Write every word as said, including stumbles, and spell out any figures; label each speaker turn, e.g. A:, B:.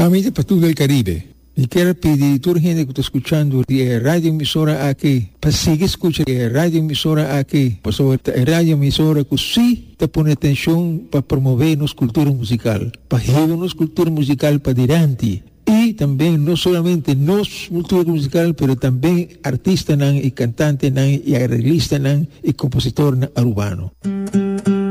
A: Amiga para todo el Caribe. E quero pedir a toda a gente que está escutando a rádio emissora aqui, para seguir escutando a rádio emissora aqui, para a rádio emissora que sim está pondo atenção para promover nossa cultura musical, para levar nossa cultura musical para diante. E também, não somente nossa cultura musical, mas também artista e cantante e arreglista e compositor urbano.